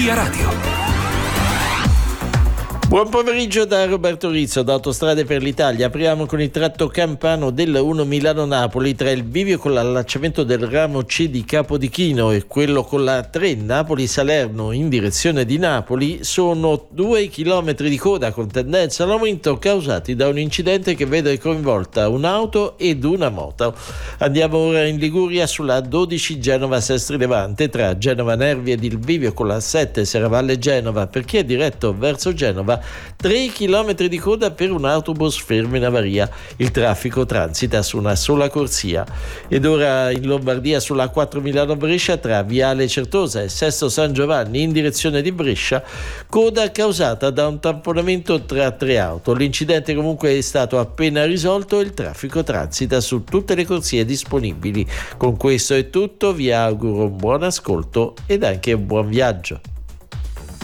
Via Radio. Buon pomeriggio da Roberto Rizzo, da Autostrade per l'Italia. Apriamo con il tratto campano della 1 Milano-Napoli tra il bivio con l'allacciamento del ramo C di Capodichino e quello con la 3 Napoli-Salerno in direzione di Napoli. Sono 2 chilometri di coda con tendenza all'aumento causati da un incidente che vede coinvolta un'auto ed una moto. Andiamo ora in Liguria sulla 12 Genova-Sestri Levante tra Genova Nervi ed il bivio con la 7 Serravalle Genova per chi è diretto verso Genova. 3 chilometri di coda per un autobus fermo in avaria. Il traffico transita su una sola corsia. Ed ora in Lombardia sulla 4 Milano-Brescia tra Viale Certosa e Sesto San Giovanni in direzione di Brescia, coda causata da un tamponamento tra 3 auto. L'incidente comunque è stato appena risolto e il traffico transita su tutte le corsie disponibili. Con questo è tutto, vi auguro un buon ascolto ed anche un buon viaggio.